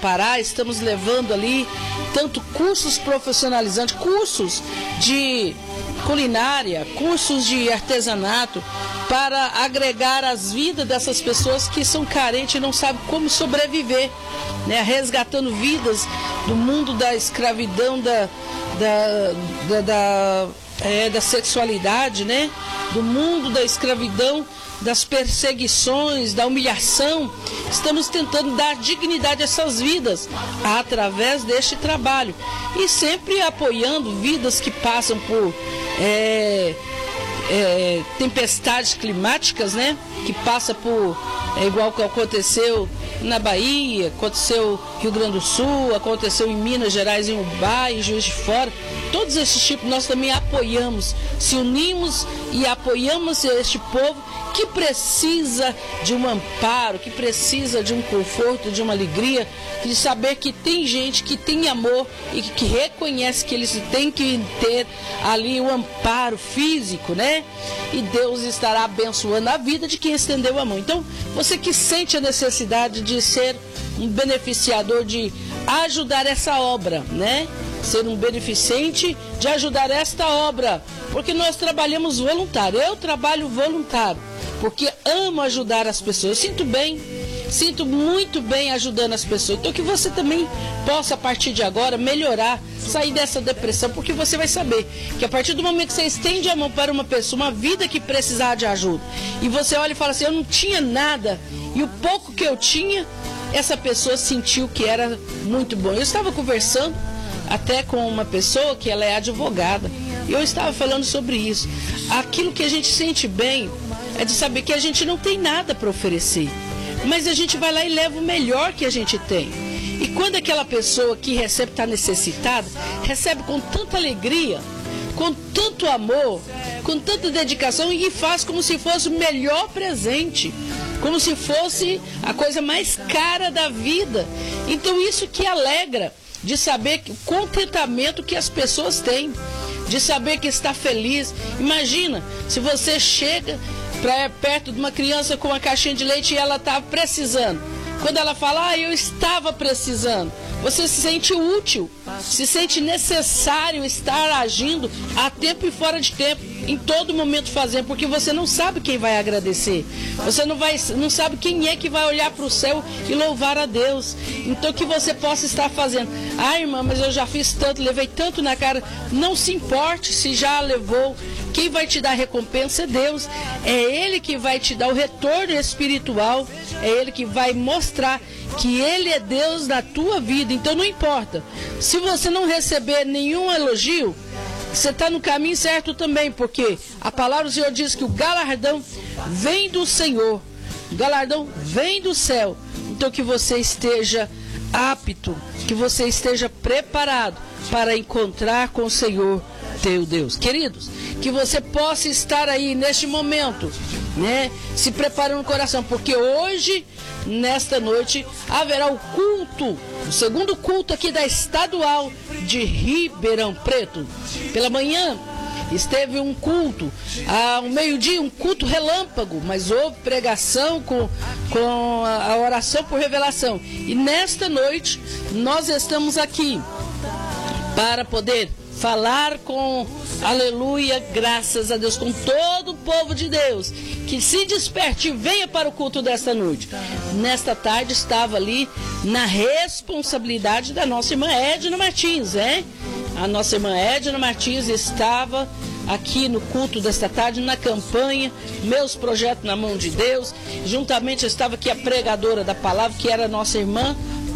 Pará, estamos levando ali tanto cursos profissionalizantes, cursos de culinária, cursos de artesanato, para agregar as vidas dessas pessoas que são carentes e não sabem como sobreviver, né? Resgatando vidas do mundo da escravidão, da sexualidade, né? Do mundo da escravidão, das perseguições, da humilhação. Estamos tentando dar dignidade a essas vidas através deste trabalho e sempre apoiando vidas que passam por tempestades climáticas, né? Que passa por, igual que aconteceu na Bahia, aconteceu no Rio Grande do Sul, aconteceu em Minas Gerais, em Ubá, em Juiz de Fora. Todos esses tipos nós também apoiamos, se unimos e apoiamos este povo que precisa de um amparo, que precisa de um conforto, de uma alegria, de saber que tem gente que tem amor e que reconhece que eles têm que ter ali um amparo físico, né? E Deus estará abençoando a vida de quem estendeu a mão. Então, você que sente a necessidade de ser um beneficiador, de ajudar essa obra, né? Ser um beneficente de ajudar esta obra, porque nós trabalhamos voluntário. Eu trabalho voluntário, porque amo ajudar as pessoas. Eu sinto muito bem ajudando as pessoas. Então que você também possa, a partir de agora, melhorar, sair dessa depressão, porque você vai saber que a partir do momento que você estende a mão para uma pessoa, uma vida que precisar de ajuda, e você olha e fala assim, eu não tinha nada, e o pouco que eu tinha, essa pessoa sentiu que era muito bom. Eu estava conversando até com uma pessoa que ela é advogada, e eu estava falando sobre isso. Aquilo que a gente sente bem é de saber que a gente não tem nada para oferecer, mas a gente vai lá e leva o melhor que a gente tem. E quando aquela pessoa que recebe está necessitada, recebe com tanta alegria, com tanto amor, com tanta dedicação, e faz como se fosse o melhor presente, como se fosse a coisa mais cara da vida. Então isso que alegra, de saber o contentamento que as pessoas têm, de saber que está feliz. Imagina, se você chega perto de uma criança com uma caixinha de leite e ela está precisando. Quando ela fala, eu estava precisando, você se sente útil, se sente necessário estar agindo a tempo e fora de tempo, em todo momento fazendo, porque você não sabe quem vai agradecer, você não sabe quem é que vai olhar para o céu e louvar a Deus. Então que você possa estar fazendo, irmã, mas eu já fiz tanto, levei tanto na cara. Não se importe se já levou, quem vai te dar a recompensa é Deus, é Ele que vai te dar o retorno espiritual, é Ele que vai mostrar que Ele é Deus na tua vida. Então não importa, se você não receber nenhum elogio, você está no caminho certo também, porque a palavra do Senhor diz que o galardão vem do Senhor, o galardão vem do céu. Então que você esteja apto, que você esteja preparado para encontrar com o Senhor teu Deus. Queridos, que você possa estar aí neste momento, né, se preparando no coração, porque hoje, nesta noite, haverá o culto, o segundo culto aqui da Estadual de Ribeirão Preto. Pela manhã esteve um culto, ao meio-dia um culto relâmpago, mas houve pregação com a oração por revelação. E nesta noite nós estamos aqui para poder falar com, aleluia, graças a Deus, com todo o povo de Deus, que se desperte e venha para o culto desta noite. Nesta tarde estava ali na responsabilidade da nossa irmã Edna Martins, A nossa irmã Edna Martins estava aqui no culto desta tarde, na campanha Meus Projetos na Mão de Deus. Juntamente estava aqui a pregadora da palavra, que era a nossa irmã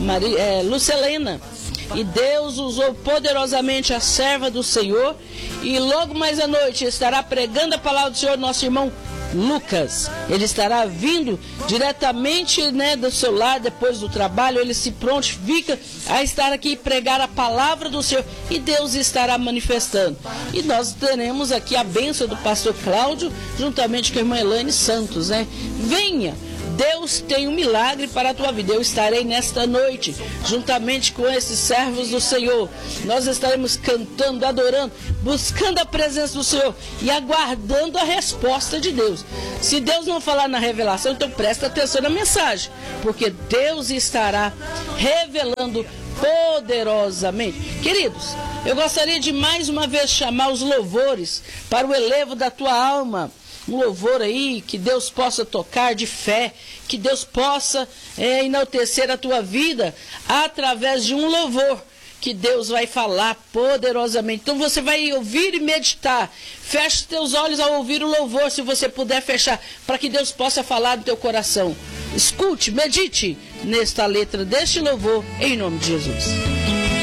Lucelena. E Deus usou poderosamente a serva do Senhor. E logo mais à noite estará pregando a palavra do Senhor nosso irmão Lucas. Ele estará vindo diretamente, do seu lar, depois do trabalho. Ele se prontifica a estar aqui e pregar a palavra do Senhor, e Deus estará manifestando. E nós teremos aqui a bênção do pastor Cláudio, juntamente com a irmã Elaine Santos, Venha, Deus tem um milagre para a tua vida. Eu estarei nesta noite, juntamente com esses servos do Senhor. Nós estaremos cantando, adorando, buscando a presença do Senhor e aguardando a resposta de Deus. Se Deus não falar na revelação, então presta atenção na mensagem, porque Deus estará revelando poderosamente. Queridos, eu gostaria de mais uma vez chamar os louvores para o elevo da tua alma. Um louvor aí que Deus possa tocar de fé, que Deus possa enaltecer a tua vida através de um louvor que Deus vai falar poderosamente. Então você vai ouvir e meditar. Feche os teus olhos ao ouvir o louvor, se você puder fechar, para que Deus possa falar no teu coração. Escute, medite nesta letra deste louvor, em nome de Jesus.